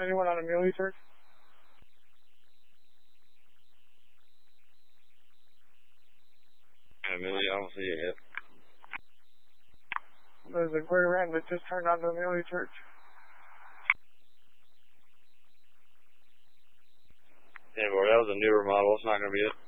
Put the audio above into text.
anyone on Amelia Church? Amelia, I don't see it yet. There's a gray ram that just turned onto Amelia Church. Yeah, boy, that was a newer model. It's not going to be it.